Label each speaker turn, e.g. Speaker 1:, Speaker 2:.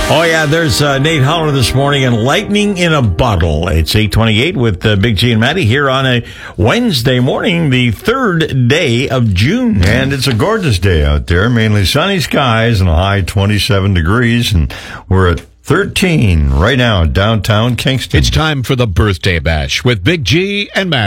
Speaker 1: Oh, yeah, there's Nate Holler this morning and Lightning in a Bottle. It's 8:28 with Big G and Maddie here on a Wednesday morning, the 3rd day of June.
Speaker 2: And it's a gorgeous day out there, mainly sunny skies and a high 27 degrees. And we're at 13 right now, downtown Kingston.
Speaker 3: It's time for the Birthday Bash with Big G and Maddie.